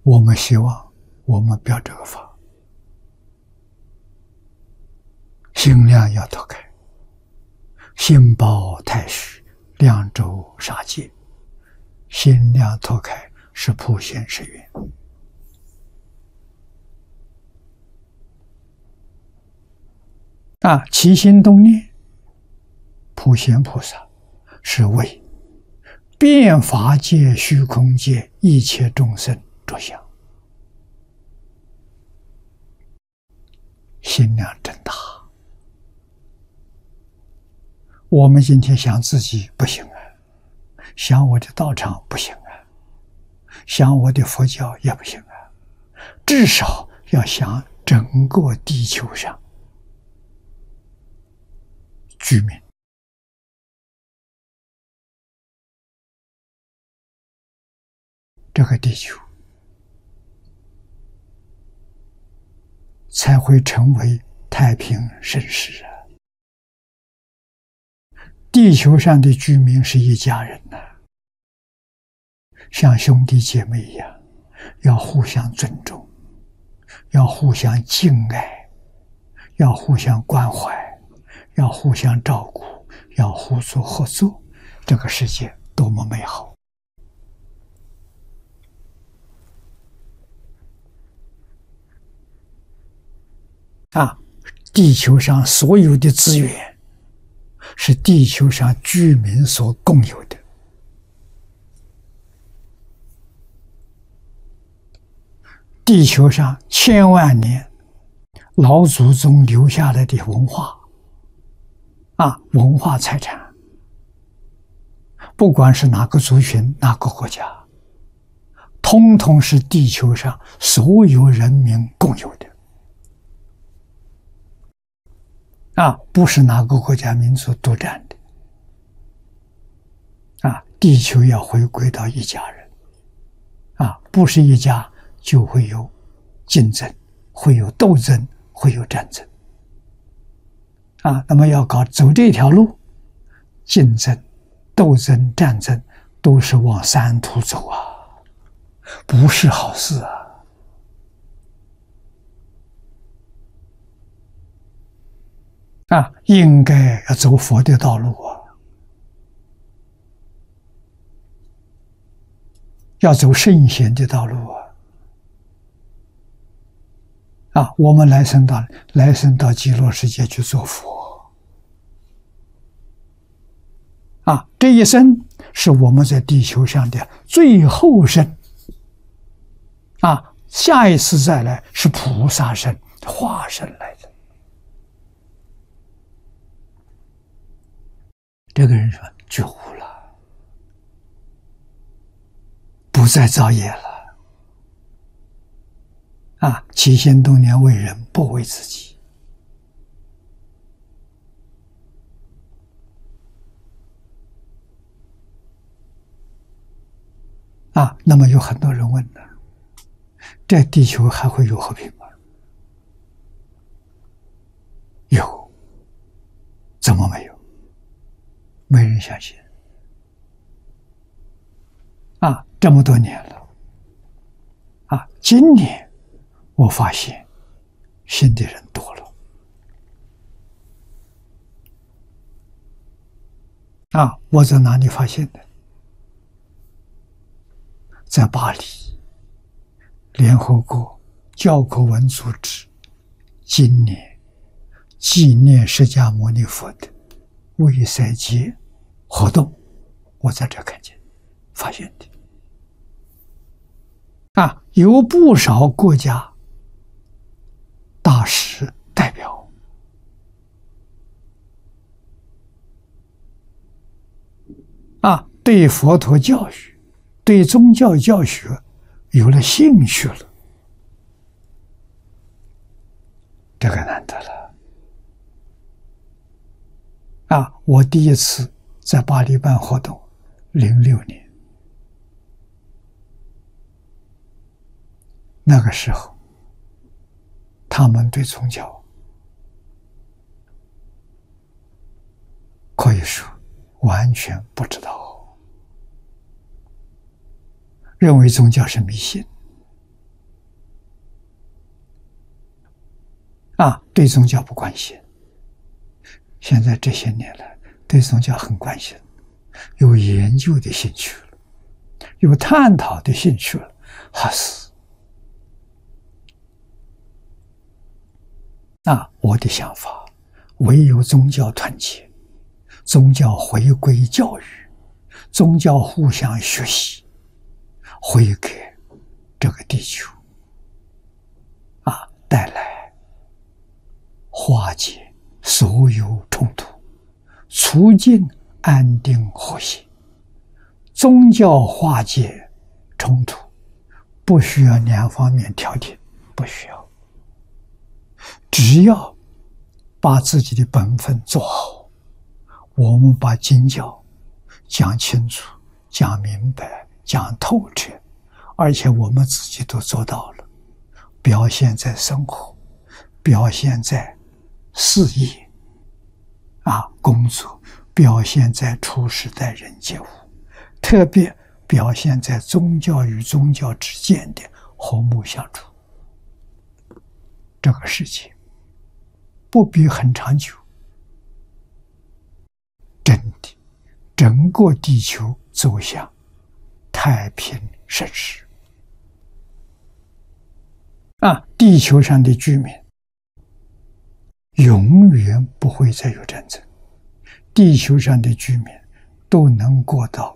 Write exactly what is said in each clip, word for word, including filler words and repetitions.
我们希望我们表这个法，心量要脱开，心包太虚，量周杀戒，心量脱开是普贤是愿。啊，起心动念，普贤菩萨是为遍法界、虚空界一切众生着想，心量真大。我们今天想自己不行啊，想我的道场不行啊，想我的佛教也不行啊，至少要想整个地球上居民。这个地球才会成为太平盛世啊！地球上的居民是一家人呐、啊，像兄弟姐妹一样，要互相尊重，要互相敬爱，要互相关怀，要互相照顾，要互助合作，这个世界多么美好！啊，地球上所有的资源是地球上居民所共有的。地球上千万年老祖宗留下来的文化啊，文化财产，不管是哪个族群、哪个国家，通通是地球上所有人民共有的。啊，不是哪个国家民族独占的。啊，地球要回归到一家人。啊，不是一家就会有竞争，会有斗争，会有战争。啊，那么要搞走这条路，竞争、斗争、战争都是往三途走啊，不是好事啊。啊，应该要走佛的道路啊，要走圣贤的道路啊！啊，我们来生到来生到极乐世界去做佛啊！这一生是我们在地球上的最后生啊，下一次再来是菩萨身、化身来的。这个人说觉悟了，不再造业了啊！起心动念为人，不为自己啊！那么有很多人问呢，这地球还会有和平吗？有，怎么没有？没人相信啊！这么多年了啊！今年我发现信的人多了啊！我在哪里发现的？在巴黎联合国教科文组织今年纪念释迦牟尼佛的卫塞节活动，我在这看见发现的啊，有不少国家大使代表啊，对佛陀教育、对宗教教学有了兴趣了，这个难得了。啊，我第一次在巴黎办活动，零六年，那个时候，他们对宗教可以说完全不知道，认为宗教是迷信， 啊，对宗教不关心。现在这些年来，对宗教很关心，有研究的兴趣了，有探讨的兴趣了，还是啊，我的想法，唯有宗教团结，宗教回归教育，宗教互相学习，会给这个地球啊带来化解所有冲突，促进安定和谐。宗教化解冲突不需要两方面调停，不需要，只要把自己的本分做好，我们把经教讲清楚、讲明白、讲透彻，而且我们自己都做到了，表现在生活，表现在事业啊工作，表现在处事待人接物，特别表现在宗教与宗教之间的和睦相处。这个世界不必很长久，真的整个地球走向太平盛世啊！地球上的居民永远不会再有战争，地球上的居民都能过到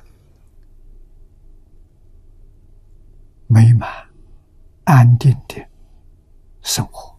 美满安定的生活。